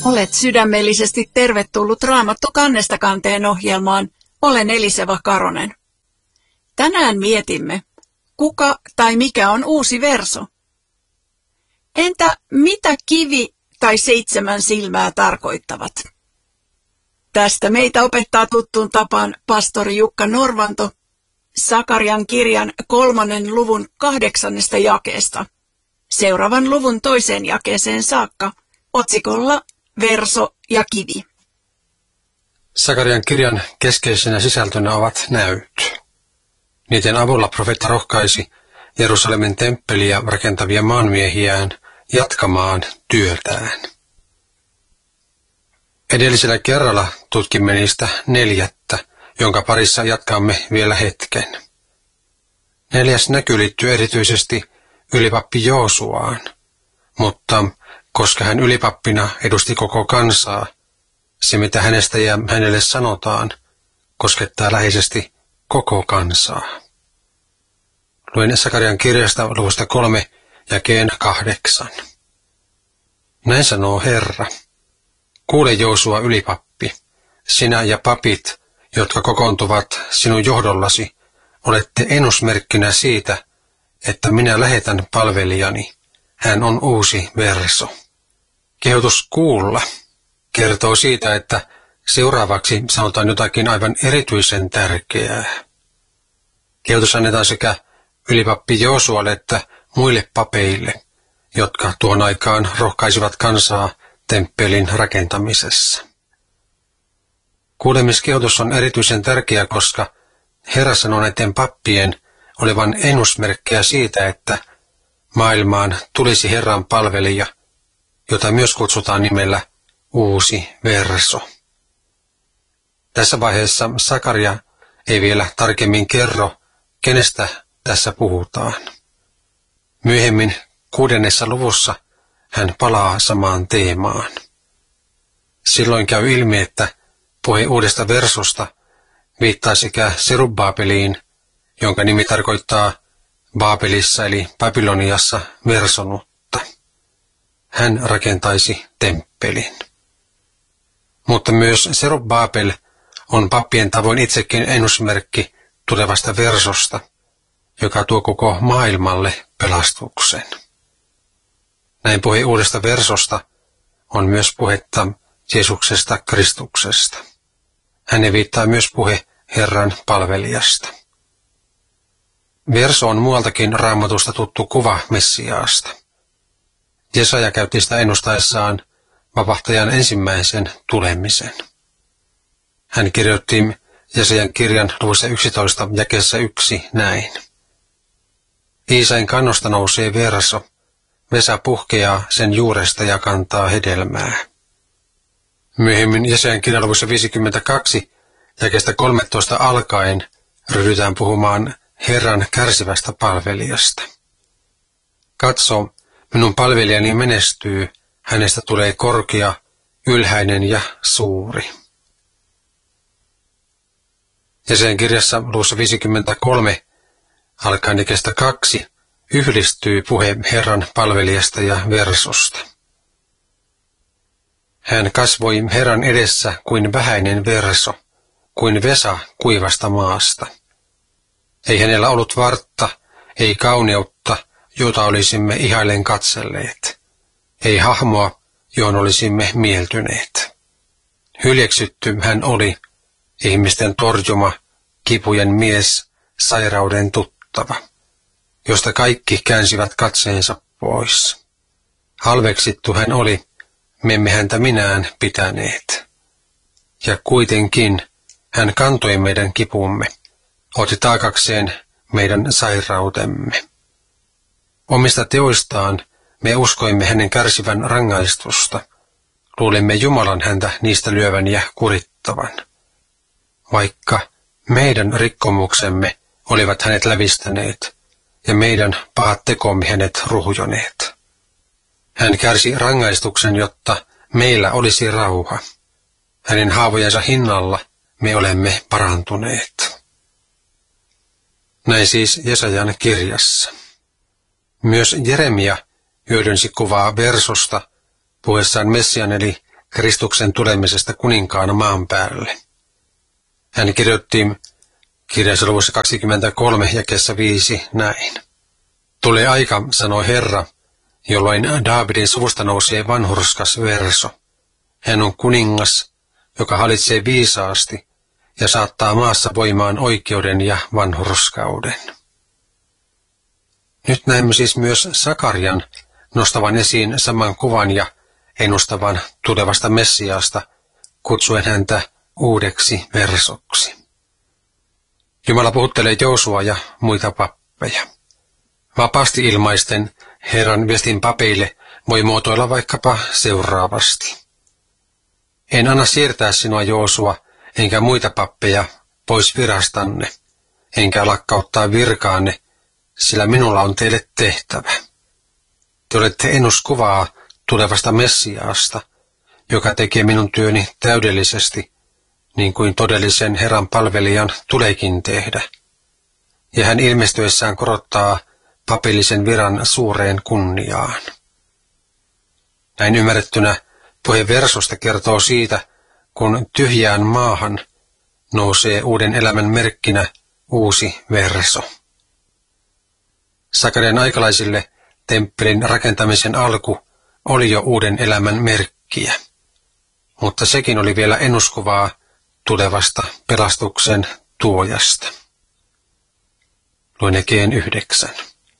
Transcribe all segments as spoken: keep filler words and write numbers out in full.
Olet sydämellisesti tervetullut Raamattu kannesta kanteen ohjelmaan. Olen Eliseva Karonen. Tänään mietimme, kuka tai mikä on uusi verso. Entä mitä kivi tai seitsemän silmää tarkoittavat? Tästä meitä opettaa tuttuun tapaan pastori Jukka Norvanto Sakarian kirjan kolmannen luvun kahdeksannesta jakeesta. Seuraavan luvun toiseen jakeeseen saakka otsikolla Verso ja kivi. Sakarian kirjan keskeisenä sisältönä ovat näyt. Niiden avulla profeetta rohkaisi Jerusalemin temppeliä rakentavia maanmiehiään jatkamaan työtään. Edellisellä kerralla tutkimme niistä neljättä, jonka parissa jatkamme vielä hetken. Neljäs näky liittyy erityisesti ylipappi Joosuaan, mutta koska hän ylipappina edusti koko kansaa, se mitä hänestä ja hänelle sanotaan koskettaa läheisesti koko kansaa. Luen Sakarian kirjasta luvusta kolme jakeen kahdeksan. Näin sanoo Herra. Kuule Joosua ylipappi, sinä ja papit, jotka kokoontuvat sinun johdollasi, olette ennusmerkkinä siitä, että minä lähetän palvelijani. Hän on uusi verso. Kehotus kuulla kertoo siitä, että seuraavaksi sanotaan jotakin aivan erityisen tärkeää. Kehotus annetaan sekä ylipappi Joosualle että muille papeille, jotka tuon aikaan rohkaisivat kansaa temppelin rakentamisessa. Kuulemiskehotus on erityisen tärkeä, koska Herra sanoo näiden pappien olevan ennusmerkkejä siitä, että maailmaan tulisi Herran palvelija, jota myös kutsutaan nimellä uusi verso. Tässä vaiheessa Sakaria ei vielä tarkemmin kerro, kenestä tässä puhutaan. Myöhemmin kuudennessa luvussa hän palaa samaan teemaan. Silloin käy ilmi, että puhe uudesta versosta viittaa sekä Serubbabeliin, jonka nimi tarkoittaa Baabelissa eli Babyloniassa versonutta. Hän rakentaisi temppelin. Mutta myös Serubbabel on pappien tavoin itsekin ennusmerkki tulevasta versosta, joka tuo koko maailmalle pelastuksen. Näin puhe uudesta versosta on myös puhetta Jeesuksesta Kristuksesta. Hänen viittaa myös puhe Herran palvelijasta. Verso on muualtakin Raamatusta tuttu kuva Messiaasta. Jesaja käytti sitä ennustaessaan vapahtajan ensimmäisen tulemisen. Hän kirjoitti Jesajan kirjan luvussa yksitoista jakeessa yksi näin. Iisain kannosta nousee verso, Vesa puhkeaa sen juuresta ja kantaa hedelmää. Myöhemmin Jesajan kirjan luvussa viisikymmentäkaksi jakeesta kolmetoista alkaen ryhdytään puhumaan Herran kärsivästä palvelijasta. Katso, minun palvelijani menestyy, hänestä tulee korkea, ylhäinen ja suuri. Jesajan kirjassa luvussa viisikymmentäkolme alkaen jakeesta kaksi yhdistyy puhe Herran palvelijasta ja versosta. Hän kasvoi Herran edessä kuin vähäinen verso, kuin Vesa kuivasta maasta. Ei hänellä ollut vartta, ei kauneutta, jota olisimme ihaillen katselleet. Ei hahmoa, johon olisimme mieltyneet. Hyljeksytty hän oli, ihmisten torjuma, kipujen mies, sairauden tuttava, josta kaikki käänsivät katseensa pois. Halveksittu hän oli, me emme häntä minään pitäneet. Ja kuitenkin hän kantoi meidän kipumme, otti taakakseen meidän sairautemme. Omista teoistaan me uskoimme hänen kärsivän rangaistusta, luulimme Jumalan häntä niistä lyövän ja kurittavan. Vaikka meidän rikkomuksemme olivat hänet lävistäneet, ja meidän pahat tekomme hänet ruhjoneet. Hän kärsi rangaistuksen, jotta meillä olisi rauha. Hänen haavojensa hinnalla me olemme parantuneet. Näin siis Jesajan kirjassa. Myös Jeremia hyödynsi kuvaa versosta puhuessaan Messian eli Kristuksen tulemisesta kuninkaana maan päälle. Hän kirjoitti kirjassa luvussa kaksikymmentäkolme jakeessa viisi näin. Tulee aika, sanoi Herra, jolloin Daavidin suvusta nousee vanhurskas verso. Hän on kuningas, joka hallitsee viisaasti ja saattaa maassa voimaan oikeuden ja vanhurskauden. Nyt näemme siis myös Sakarian nostavan esiin saman kuvan ja ennustavan tulevasta Messiaasta, kutsuen häntä uudeksi versoksi. Jumala puhuttelee Joosua ja muita pappeja. Vapaasti ilmaisten Herran viestin papeille voi muotoilla vaikkapa seuraavasti. En anna siirtää sinua, Joosua, enkä muita pappeja pois virastanne, enkä lakkauttaa virkaanne, sillä minulla on teille tehtävä. Te olette ennuskuvaa tulevasta Messiaasta, joka tekee minun työni täydellisesti, niin kuin todellisen Herran palvelijan tuleekin tehdä. Ja hän ilmestyessään korottaa papillisen viran suureen kunniaan. Näin ymmärrettynä puhe versosta kertoo siitä, kun tyhjään maahan nousee uuden elämän merkkinä uusi verso. Sakarian aikalaisille temppelin rakentamisen alku oli jo uuden elämän merkkiä, mutta sekin oli vielä ennuskuvaa tulevasta pelastuksen tuojasta. Luen jakeen yhdeksän.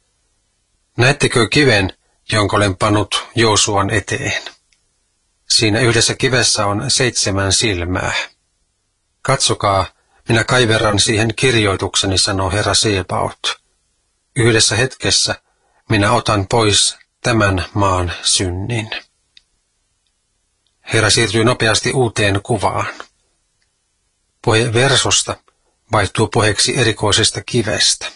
Näettekö kiven, jonka olen pannut Joosuan eteen? Siinä yhdessä kivessä on seitsemän silmää. Katsokaa, minä kaiverran siihen kirjoitukseni, sanoo Herra Sebaot. Yhdessä hetkessä minä otan pois tämän maan synnin. Herra siirtyy nopeasti uuteen kuvaan. Puhe versosta vaihtuu puheeksi erikoisesta kivestä.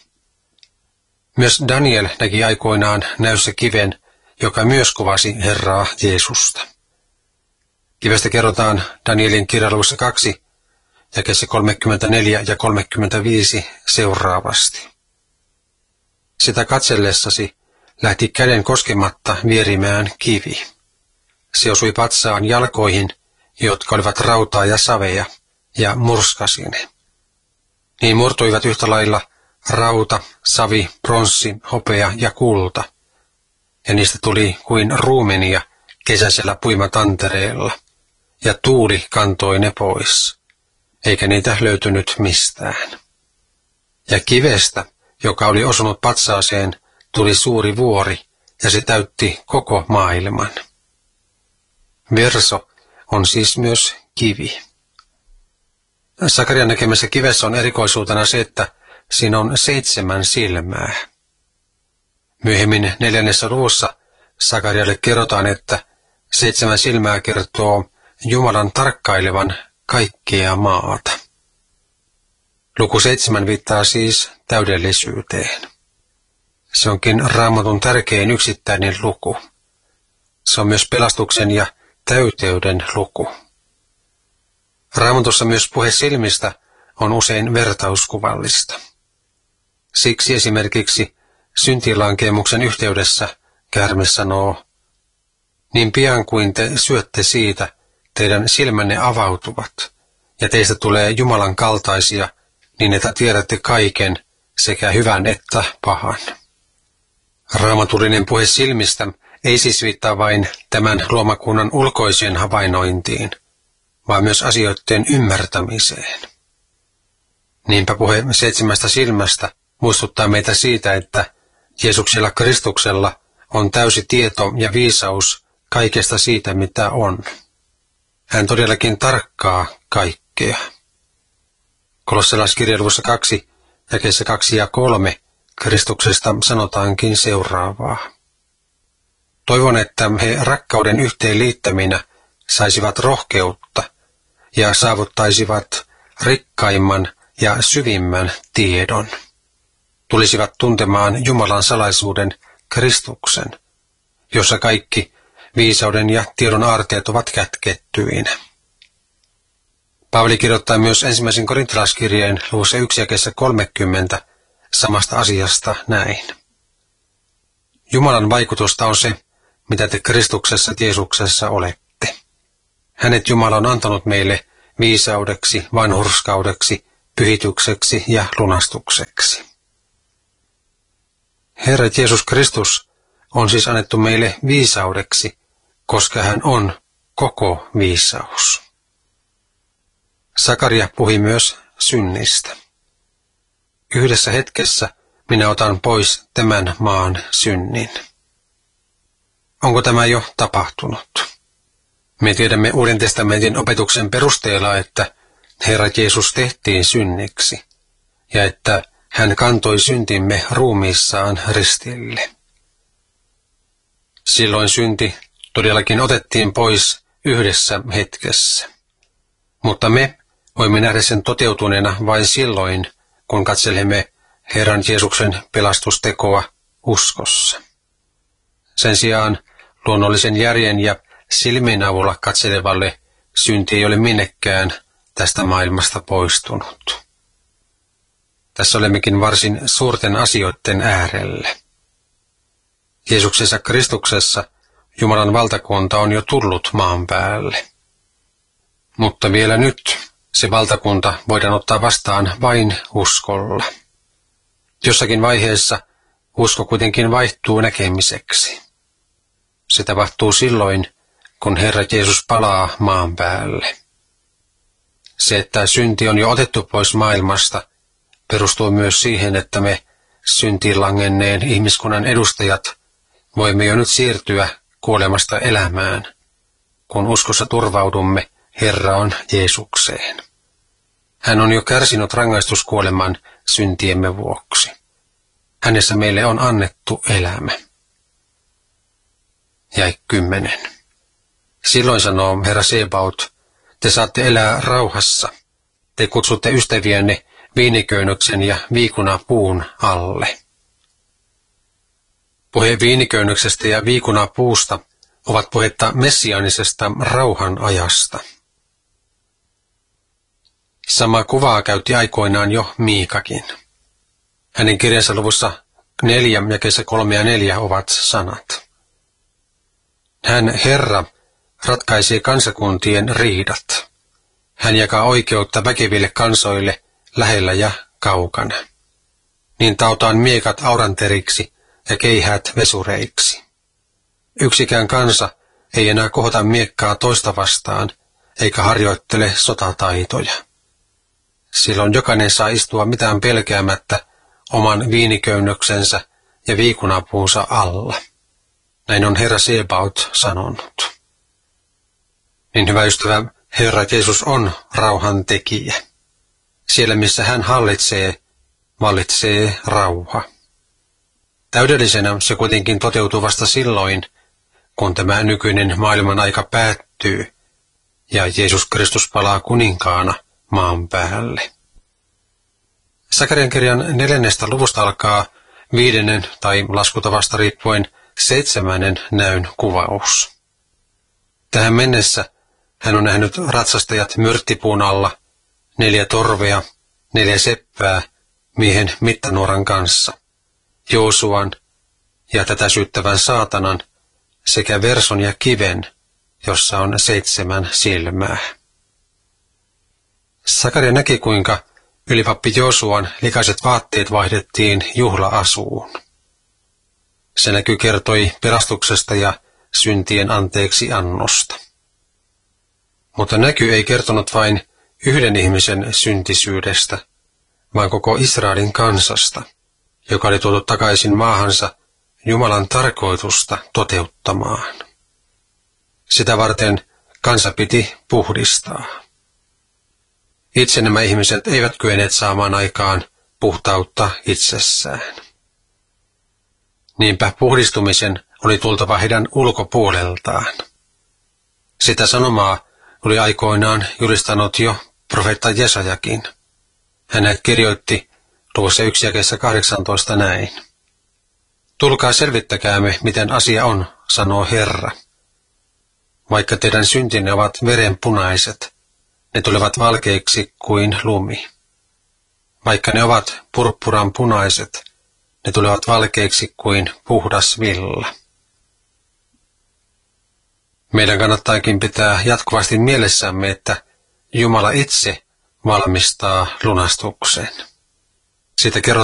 Myös Daniel näki aikoinaan näyssä kiven, joka myös kuvasi Herraa Jeesusta. Kivestä kerrotaan Danielin kirjaluvussa kaksi, jakeessa kolmekymmentäneljä ja kolmekymmentäviisi seuraavasti. Sitä katsellessasi lähti käden koskematta vierimään kivi. Se osui patsaan jalkoihin, jotka olivat rautaa ja savea, ja murskasi ne. Niin murtuivat yhtä lailla rauta, savi, pronssi, hopea ja kulta, ja niistä tuli kuin ruumenia kesäisellä puimatantereella, ja tuuli kantoi ne pois, eikä niitä löytynyt mistään. Ja kivestä, joka oli osunut patsaaseen, tuli suuri vuori, ja se täytti koko maailman. Verso on siis myös kivi. Sakarian näkemässä kivessä on erikoisuutena se, että siinä on seitsemän silmää. Myöhemmin neljännessä luvussa Sakarialle kerrotaan, että seitsemän silmää kertoo Jumalan tarkkailevan kaikkea maata. Luku seitsemän viittaa siis täydellisyyteen. Se onkin Raamatun tärkein yksittäinen luku. Se on myös pelastuksen ja täyteyden luku. Raamatussa myös puhe silmistä on usein vertauskuvallista. Siksi esimerkiksi syntilankemuksen yhteydessä käärme sanoo, niin pian kuin te syötte siitä, teidän silmänne avautuvat, ja teistä tulee Jumalan kaltaisia, niin että tiedätte kaiken, sekä hyvän että pahan. Raamatullinen puhe silmistä ei siis viittaa vain tämän luomakunnan ulkoiseen havainnointiin, vaan myös asioiden ymmärtämiseen. Niinpä puhe seitsemästä silmästä muistuttaa meitä siitä, että Jeesuksella Kristuksella on täysi tieto ja viisaus kaikesta siitä, mitä on. Hän todellakin tarkkaa kaikkea. Kolossalaiskirjan luvussa kaksi, jakeessa kaksi ja kolme, Kristuksesta sanotaankin seuraavaa. Toivon, että he rakkauden yhteenliittäminä saisivat rohkeutta ja saavuttaisivat rikkaimman ja syvimmän tiedon. Tulisivat tuntemaan Jumalan salaisuuden Kristuksen, jossa kaikki viisauden ja tiedon aarteet ovat kätkettyinä. Paavali kirjoittaa myös ensimmäisen korintalaiskirjeen luvussa yksi jakeessa kolmekymmentä samasta asiasta näin. Jumalan vaikutusta on se, mitä te Kristuksessa Jeesuksessa olette. Hänet Jumala on antanut meille viisaudeksi, vanhurskaudeksi, pyhitykseksi ja lunastukseksi. Herra Jeesus Kristus on siis annettu meille viisaudeksi, koska hän on koko viisaus. Sakaria puhui myös synnistä. Yhdessä hetkessä minä otan pois tämän maan synnin. Onko tämä jo tapahtunut? Me tiedämme Uuden testamentin opetuksen perusteella, että Herra Jeesus tehtiin synniksi ja että hän kantoi syntimme ruumiissaan ristille. Silloin synti todellakin otettiin pois yhdessä hetkessä. Mutta me voimme nähdä sen toteutuneena vain silloin, kun katselemme Herran Jeesuksen pelastustekoa uskossa. Sen sijaan luonnollisen järjen ja silmien avulla katselevalle synti ei ole minnekään tästä maailmasta poistunut. Tässä olemmekin varsin suurten asioiden äärelle. Jeesuksessa Kristuksessa Jumalan valtakunta on jo tullut maan päälle. Mutta vielä nyt se valtakunta voidaan ottaa vastaan vain uskolla. Jossakin vaiheessa usko kuitenkin vaihtuu näkemiseksi. Se tapahtuu silloin, kun Herra Jeesus palaa maan päälle. Se, että synti on jo otettu pois maailmasta, perustuu myös siihen, että me syntiin langenneen ihmiskunnan edustajat voimme jo nyt siirtyä kuolemasta elämään, kun uskossa turvaudumme Herraan Jeesukseen. Hän on jo kärsinyt rangaistuskuoleman syntiemme vuoksi. Hänessä meille on annettu elämä. Jäi kymmenen. Silloin sanoo Herra Sebaot, te saatte elää rauhassa. Te kutsutte ystäviänne viiniköynnöksen ja viikunapuun alle. Puhe viiniköynnöksestä ja viikunapuusta ovat puhetta messiaanisesta rauhan ajasta. Samaa kuvaa käytti aikoinaan jo Miikakin. Hänen kirjansa luvussa neljä jakeessa kolme ja neljä ovat sanat. Hän, Herra, ratkaisee kansakuntien riidat. Hän jakaa oikeutta väkeville kansoille lähellä ja kaukana. Niin tautaan miekat auranteriksi ja keihäät vesureiksi. Yksikään kansa ei enää kohota miekkaa toista vastaan, eikä harjoittele sotataitoja. Silloin jokainen saa istua mitään pelkäämättä oman viiniköynnöksensä ja viikunapuunsa alla. Näin on Herra Sebaot sanonut. Niin hyvä ystävä, Herra Jeesus on rauhan tekijä. Siellä missä hän hallitsee, vallitsee rauha. Täydellisenä se kuitenkin toteutuu vasta silloin, kun tämä nykyinen maailman aika päättyy ja Jeesus Kristus palaa kuninkaana maan päälle. Sakarian kirjan neljännestä luvusta alkaa viidennen tai laskutavasta riippuen seitsemännen näyn kuvaus. Tähän mennessä hän on nähnyt ratsastajat myrttipuun alla, neljä torvea, neljä seppää miehen mittanuoran kanssa, Joosuan ja tätä syyttävän saatanan sekä verson ja kiven, jossa on seitsemän silmää. Sakaria näki, kuinka ylipappi Joosuan likaiset vaatteet vaihdettiin juhla-asuun. Se näky kertoi pelastuksesta ja syntien anteeksi annosta. Mutta näky ei kertonut vain yhden ihmisen syntisyydestä, vaan koko Israelin kansasta, joka oli tuotu takaisin maahansa Jumalan tarkoitusta toteuttamaan. Sitä varten kansa piti puhdistaa. Itse nämä ihmiset eivät kyenneet saamaan aikaan puhtautta itsessään. Niinpä puhdistumisen oli tultava heidän ulkopuoleltaan. Sitä sanomaa oli aikoinaan julistanut jo profeetta Jesajakin. Hän kirjoitti luvussa yksi jakeessa kahdeksantoista näin. Tulkaa selvittäkäämme, miten asia on, sanoo Herra. Vaikka teidän syntinne ovat verenpunaiset, ne tulevat valkeiksi kuin lumi. Vaikka ne ovat purppuran punaiset, ne tulevat valkeiksi kuin puhdas villa. Meidän kannattaakin pitää jatkuvasti mielessämme, että Jumala itse valmistaa lunastukseen. Siitä kerrotaan